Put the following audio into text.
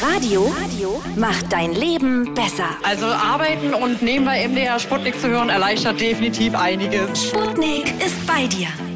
Radio macht dein Leben besser. Also arbeiten und nebenbei MDR Sputnik zu hören, erleichtert definitiv einiges. Sputnik ist bei dir.